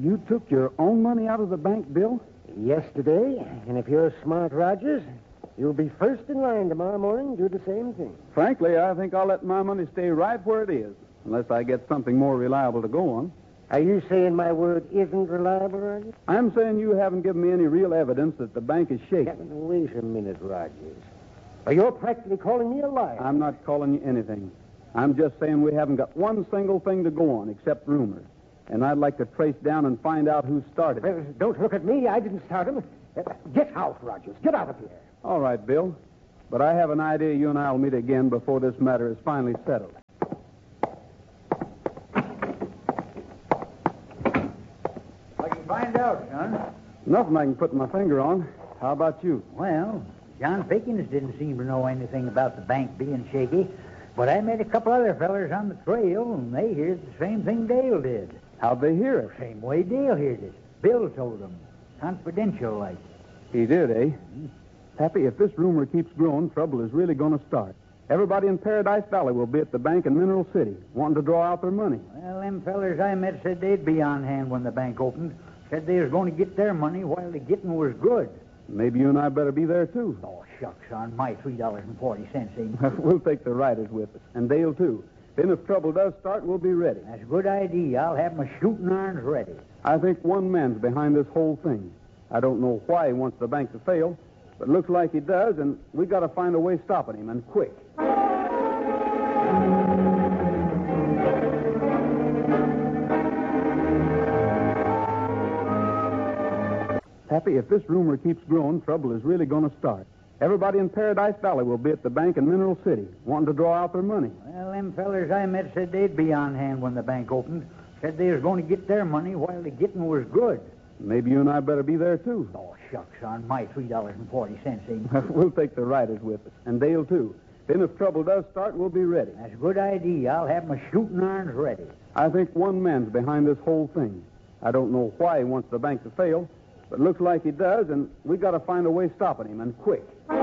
You took your own money out of the bank, Bill? Yesterday, and if you're smart, Rogers, you'll be first in line tomorrow morning to do the same thing. Frankly, I think I'll let my money stay right where it is, unless I get something more reliable to go on. Are you saying my word isn't reliable, Rogers? I'm saying you haven't given me any real evidence that the bank is shaking. Wait a minute, Rogers. You're practically calling me a liar. I'm not calling you anything. I'm just saying we haven't got one single thing to go on except rumors. And I'd like to trace down and find out who started it. Don't look at me. I didn't start him. Get out, Rogers. Get out of here. All right, Bill. But I have an idea you and I will meet again before this matter is finally settled. What can you find out, son? Nothing I can put my finger on. How about you? Well, John Pickens didn't seem to know anything about the bank being shaky, but I met a couple other fellers on the trail, and they heard the same thing Dale did. How'd they hear it? Same way Dale heard it. Bill told them. Confidential, like. He did, eh? Happy, if this rumor keeps growing, trouble is really going to start. Everybody in Paradise Valley will be at the bank in Mineral City, wanting to draw out their money. Well, them fellers I met said they'd be on hand when the bank opened. Said they was going to get their money while the getting was good. Maybe you and I better be there, too. Oh, shucks, on my $3.40 ain't. We'll take the riders with us, and Dale, too. Then if trouble does start, we'll be ready. That's a good idea. I'll have my shooting irons ready. I think one man's behind this whole thing. I don't know why he wants the bank to fail, but it looks like he does, and we got to find a way stopping him, and quick. Happy, if this rumor keeps growing, trouble is really going to start. Everybody in Paradise Valley will be at the bank in Mineral City, wanting to draw out their money. Well, them fellers I met said they'd be on hand when the bank opened. Said they was going to get their money while the getting was good. Maybe you and I better be there, too. Oh, shucks, on my $3.40 ain't. We'll take the riders with us, and Dale, too. Then if trouble does start, we'll be ready. That's a good idea. I'll have my shooting irons ready. I think one man's behind this whole thing. I don't know why he wants the bank to fail, but it looks like he does, and we got to find a way stopping him, and quick.